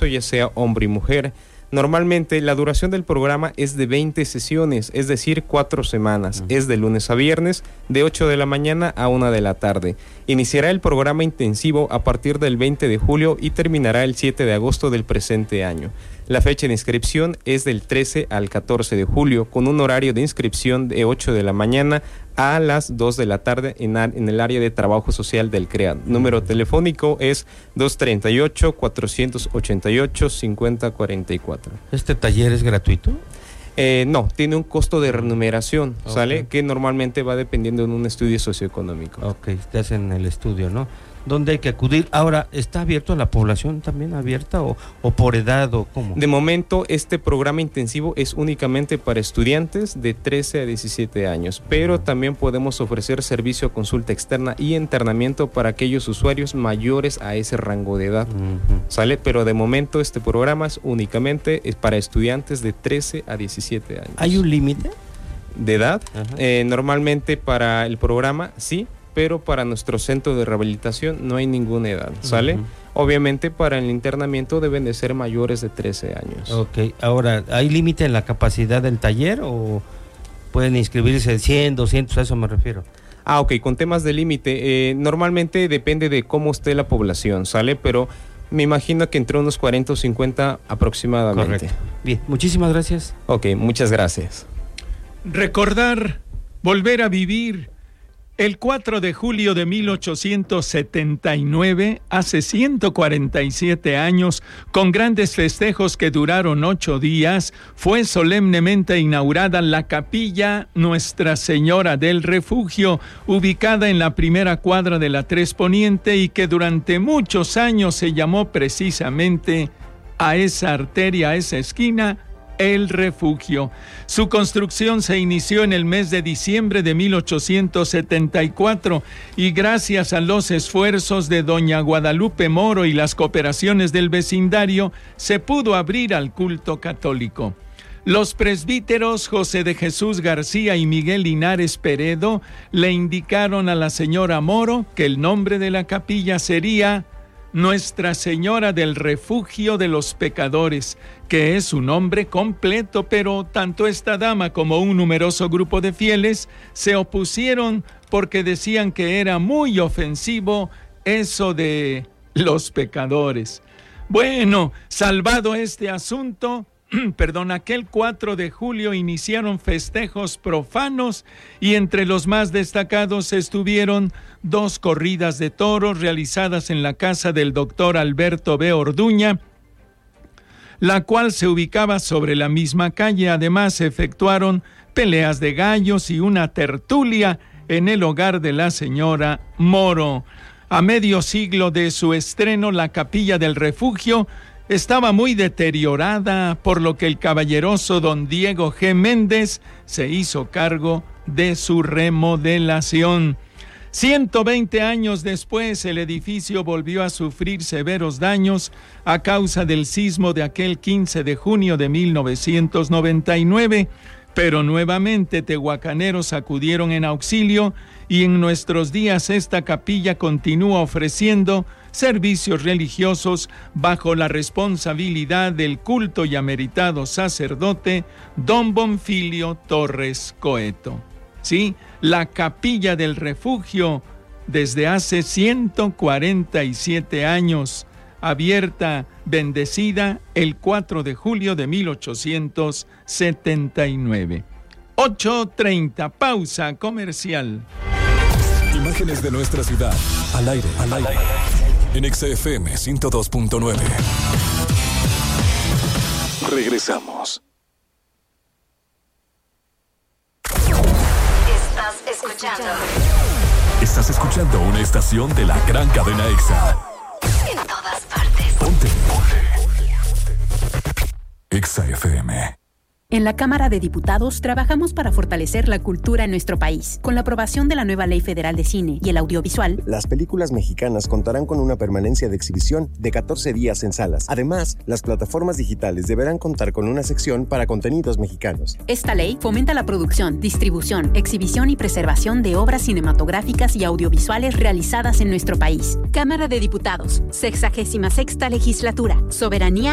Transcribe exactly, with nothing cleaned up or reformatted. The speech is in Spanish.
sexo, ya sea hombre y mujer. Normalmente la duración del programa es de veinte sesiones, es decir, cuatro semanas. Uh-huh. Es de lunes a viernes, de ocho de la mañana a una de la tarde. Iniciará el programa intensivo a partir del veinte de julio y terminará el siete de agosto del presente año. La fecha de inscripción es del trece al catorce de julio, con un horario de inscripción de ocho de la mañana a las dos de la tarde en, a, en el área de trabajo social del CREAD. Número telefónico es dos treinta y ocho, cuatrocientos ochenta y ocho, cincuenta cuarenta y cuatro. ¿Este taller es gratuito? Eh, no, tiene un costo de remuneración, okay. ¿Sale? Que normalmente va dependiendo de un estudio socioeconómico. Ok, te hacen el estudio, ¿no? ¿Dónde hay que acudir? Ahora, ¿está abierto a la población también abierta o, o por edad o cómo? De momento, este programa intensivo es únicamente para estudiantes de trece a diecisiete años, pero también podemos ofrecer servicio a consulta externa y internamiento para aquellos usuarios mayores a ese rango de edad, uh-huh. ¿Sale? Pero de momento este programa es únicamente es para estudiantes de trece a diecisiete años. ¿Hay un límite de edad? Uh-huh. Eh, normalmente para el programa sí, pero para nuestro centro de rehabilitación no hay ninguna edad, ¿sale? Uh-huh. Obviamente para el internamiento deben de ser mayores de trece años. Ok, ahora, ¿hay límite en la capacidad del taller o pueden inscribirse cien, doscientos, a eso me refiero? Ah, ok, con temas de límite, eh, normalmente depende de cómo esté la población, ¿sale? Pero me imagino que entre unos cuarenta o cincuenta aproximadamente. Correcto. Bien, muchísimas gracias. Ok, muchas gracias. Recordar, volver a vivir. El cuatro de julio de mil ochocientos setenta y nueve, hace ciento cuarenta y siete años, con grandes festejos que duraron ocho días, fue solemnemente inaugurada la capilla Nuestra Señora del Refugio, ubicada en la primera cuadra de la Tres Poniente y que durante muchos años se llamó precisamente a esa arteria, a esa esquina, El Refugio. Su construcción se inició en el mes de diciembre de mil ochocientos setenta y cuatro y gracias a los esfuerzos de doña Guadalupe Moro y las cooperaciones del vecindario, se pudo abrir al culto católico. Los presbíteros José de Jesús García y Miguel Linares Peredo le indicaron a la señora Moro que el nombre de la capilla sería Nuestra Señora del Refugio de los Pecadores, que es su nombre completo, pero tanto esta dama como un numeroso grupo de fieles se opusieron porque decían que era muy ofensivo eso de los pecadores. Bueno, salvado este asunto, perdón, aquel cuatro de julio iniciaron festejos profanos y entre los más destacados estuvieron dos corridas de toros realizadas en la casa del doctor Alberto B. Orduña, la cual se ubicaba sobre la misma calle. Además, se efectuaron peleas de gallos y una tertulia en el hogar de la señora Moro. A medio siglo de su estreno, la capilla del Refugio estaba muy deteriorada, por lo que el caballeroso don Diego G. Méndez se hizo cargo de su remodelación. ciento veinte años después, el edificio volvió a sufrir severos daños a causa del sismo de aquel quince de junio de mil novecientos noventa y nueve, pero nuevamente tehuacaneros acudieron en auxilio y en nuestros días esta capilla continúa ofreciendo servicios religiosos bajo la responsabilidad del culto y ameritado sacerdote don Bonfilio Torres Coeto. Sí, la capilla del Refugio desde hace ciento cuarenta y siete años, abierta, bendecida el cuatro de julio de mil ochocientos setenta y nueve. ocho treinta, pausa comercial. Imágenes de nuestra ciudad, al aire, al aire. En X F M ciento dos punto nueve. Regresamos. Estás escuchando. Estás escuchando una estación de la gran cadena EXA. En todas partes. Ponte. Ponte. EXA F M. En la Cámara de Diputados trabajamos para fortalecer la cultura en nuestro país. Con la aprobación de la nueva Ley Federal de Cine y el Audiovisual, las películas mexicanas contarán con una permanencia de exhibición de catorce días en salas. Además, las plataformas digitales deberán contar con una sección para contenidos mexicanos. Esta ley fomenta la producción, distribución, exhibición y preservación de obras cinematográficas y audiovisuales realizadas en nuestro país. Cámara de Diputados, sexagésima sexta legislatura. Soberanía